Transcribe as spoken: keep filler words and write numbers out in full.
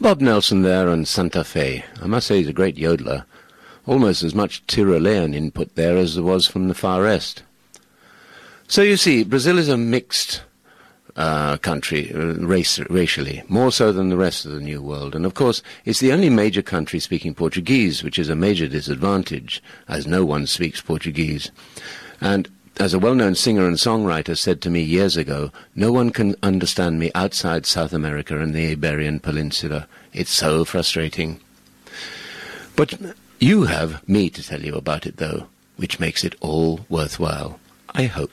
Bob Nelson there and Santa Fe. I must say he's a great yodeler. Almost as much Tyrolean input there as there was from the Far East. So you see, Brazil is a mixed uh, country, uh, race, racially, more so than the rest of the New World. And of course, it's the only major country speaking Portuguese, which is a major disadvantage, as no one speaks Portuguese. And as a well-known singer and songwriter said to me years ago, no one can understand me outside South America and the Iberian Peninsula. It's so frustrating. But you have me to tell you about it, though, which makes it all worthwhile, I hope.